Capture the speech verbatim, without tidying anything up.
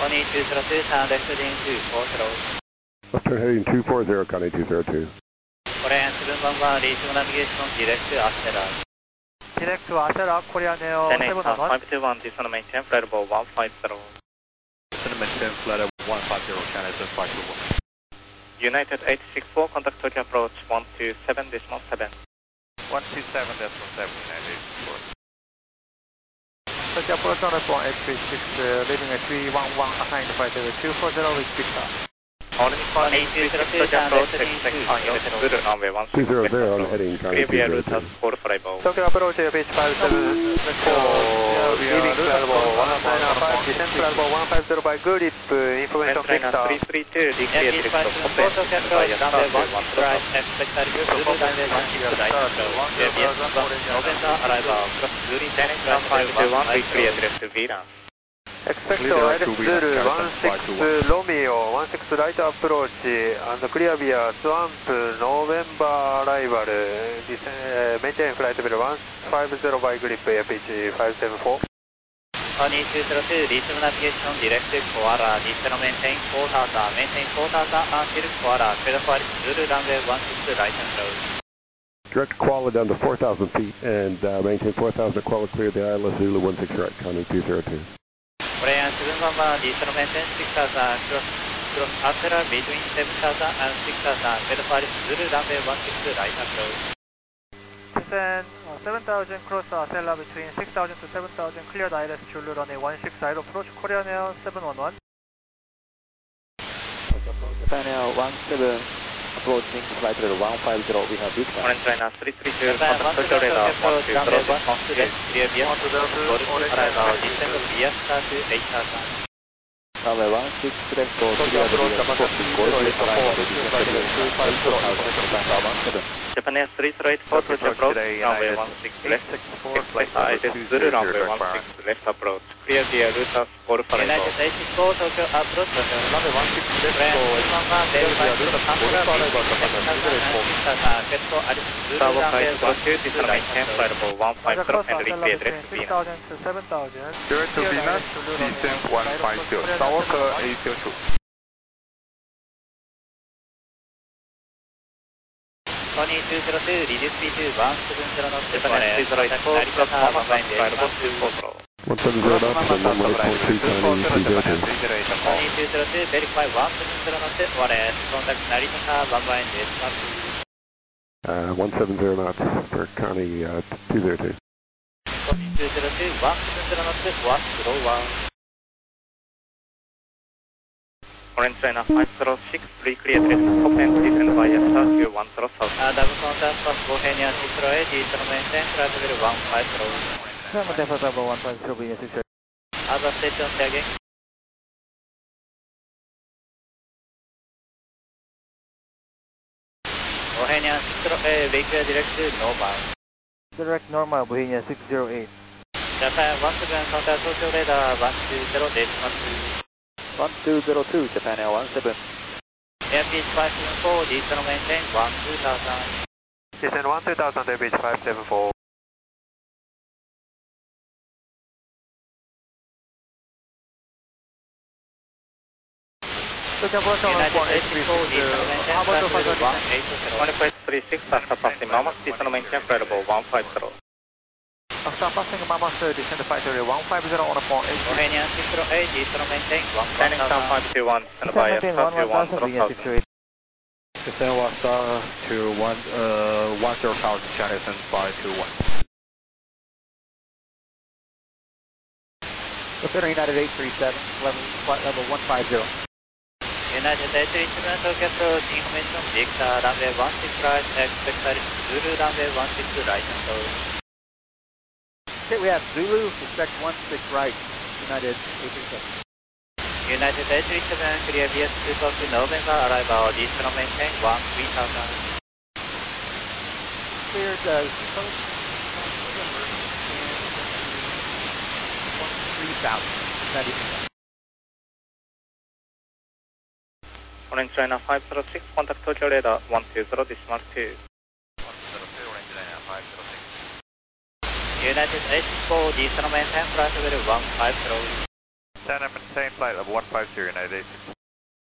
Connie two zero two, turn left heading two four zero. Left turn heading two four zero, Connie two zero two. Korean seven one one, reaching navigation direct to Astera. Direct to Astera, Korean Air seven one one. five two one, descend maintain flight level one five zero. Descend maintain flight level one five zero, China seven five two one. United eight six four, contact Tokyo approach one two seven decimal seven. one two seven decimal seven, United eight six four. Tokyo approach on one eight three six, uh, leaving a three one one behind flight level two four zero with Victor. Connie two zero two, turn left heading two zero zero. Runway one six two zero zero on heading Connie two zero two. Tokyo approach beach five seven four, leaving flight level one nine five, descend flight level one five zero by grip, uh, information Victor. three three two, declare direct to Tokyo approach, runway one six right, expect arrival, Zulu runway one six right, approach, J B S one, November arrival, cross Zulu, direct five two one, we clear direct to V LAN. Expect Iris Zulu one six Romeo, one six right approach, and clear via Swamp, November arrival, uh, maintain flight level one five zero by grip, A P H five seven four. Connie two zero two, resume navigation direct to Koala, descend maintain four thousand, maintain four thousand until Koala, clear for Zulu runway one six right approach. Direct Koala down to four thousand feet and uh, maintain four thousand at Koala, clear the I L S Zulu one six right, Connie two zero two. Korean seven one one, descend maintain six thousand, cross, cross Astera between seven thousand and six thousand, clear for Zulu runway one six right approach. Descend uh, seven thousand, cross Astera between six thousand to seven thousand, clear the I L S Zulu runway one six right approach, Korean Air seven one one. Japan Air one seven, approaching flight level one five zero, we have Victor. Orange China three three two, contact Tokyo radar one two zero six one two, clear V S Golf arrival, descend V S to eight thousand. Runway one six left for clear the V S Golf arrival, descend two five zero, Japan Air one seven. Japan Air three zero eight four, Tokyo approach, runway one six left, expect Iris Zulu runway one six left approach, clear via Rutas Golf arrival. United eight six four, Tokyo approach, runway one six left for verify Rutas Golf arrival, Japan Air three zero eight four. Bravo five zero two, descend maintain flight level one five zero and reclear direct to six thousand to seven thousand. Direct to Venus, descend one five zero, Skywalker eight zero two. Connie two zero two, reduce speed to one seven zero knots, Japan Air three zero eight four, cross Mama flight level two four zero. one seven zero knots and runway point two, Connie two zero two. Connie two zero two, verify one seven zero knots, one S, contact Narita one one decimal two. Uh, one seven zero knots for Connie uh, two zero two. Connie two zero two, one seven zero knots, one zero one. Orange China five zero six, reclear direct to Copen, descend via Turkey one zero south. Uh, double contact plus Bohemia six zero eight, descend maintain flight level one five zero. Maintain flight level one five zero, Venus six zero eight. Other station tagging. Bohemia six zero eight, reclear direct to normal. Direct normal, Bohemia six zero eight. Japan one seven, contact Tokyo radar one two zero decimal two. one two zero two, Japan Air one seven. Airbus five seven four, descend maintain one two thousand. Descend one two thousand, Airbus five seven four. Tokyo approach on one eight three six, how about one eight three six, after passing Mamas, descend maintain flight level one five zero. After passing Mamas, descend flight level one five zero on a four eight. Bohemia six zero eight, descend maintain one five zero. five two one, descend via Turkey one zero south. Descend one star to one, uh, one zero south, China seven five two one. Consider United eight three seven, level, flight level one five zero. United eight three seven, Tokyo approach, information Victor, runway one six right, expect Zulu runway one six right approach. Okay, we have Zulu, expect one six right, United eight three seven. United eight three seven, clear V S two to November arrival, descend maintain one three thousand. Cleared uh, seacoast, one three thousand, United eight three seven. Orange China five zero six, contact Tokyo radar one two zero decimal two. one zero two, Orange China five zero six. United eight six four, descend maintain flight level one five zero. Santa, maintain flight level one five zero, United eighty-six.